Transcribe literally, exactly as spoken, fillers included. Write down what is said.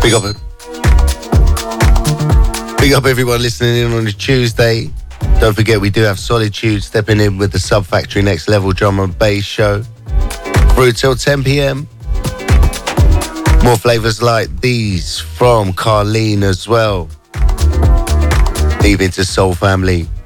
Big up, big up everyone listening in on a Tuesday. Don't forget we do have Solitude stepping in with the Sub Factory Next Level drum and bass show through till ten p.m. More flavours like these from Carlene as well. Deep into Soul Family.